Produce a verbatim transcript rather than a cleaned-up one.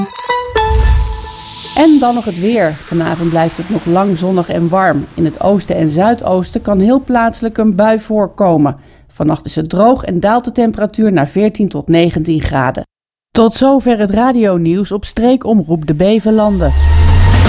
En dan nog het weer. Vanavond blijft het nog lang zonnig en warm. In het oosten en zuidoosten kan heel plaatselijk een bui voorkomen. Vannacht is het droog en daalt de temperatuur naar veertien tot negentien graden. Tot zover het radionieuws op Streekomroep de Bevelanden.